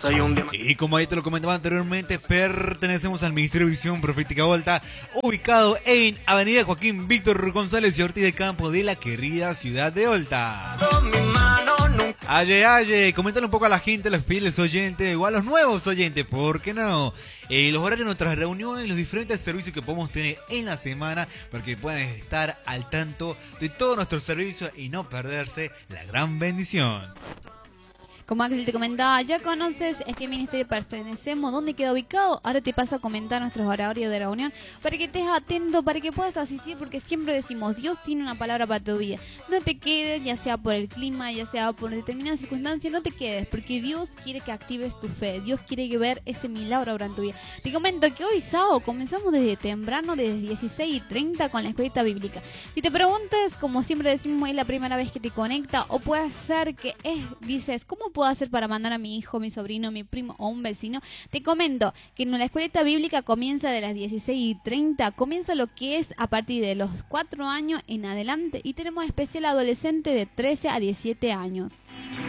Y como ahí te lo comentaba anteriormente, pertenecemos al Ministerio de Visión Profética Volta, ubicado en Avenida Joaquín Víctor González y Ortiz de Campo de la querida ciudad de Volta. Aye, coméntale un poco a la gente, a los fieles oyentes o a los nuevos oyentes, ¿por qué no? Los horarios de nuestras reuniones, los diferentes servicios que podemos tener en la semana para que puedan estar al tanto de todos nuestros servicios y no perderse la gran bendición. Como Axel te comentaba, ya conoces a qué ministerio pertenecemos, dónde queda ubicado. Ahora te paso a comentar nuestros horarios de reunión para que estés atento, para que puedas asistir, porque siempre decimos, Dios tiene una palabra para tu vida. No te quedes, ya sea por el clima, ya sea por determinadas circunstancias, no te quedes, porque Dios quiere que actives tu fe. Dios quiere ver ese milagro ahora en tu vida. Te comento que hoy sábado comenzamos desde temprano, desde 16:30 con la escuelita bíblica. Si te preguntas, como siempre decimos, es la primera vez que te conecta, o puede ser que dices, ¿cómo puedo hacer para mandar a mi hijo, mi sobrino, mi primo o un vecino? Te comento que en la escuelita bíblica comienza de las 16:30, comienza lo que es a partir de los 4 años en adelante y tenemos especial adolescente de 13 a 17 años.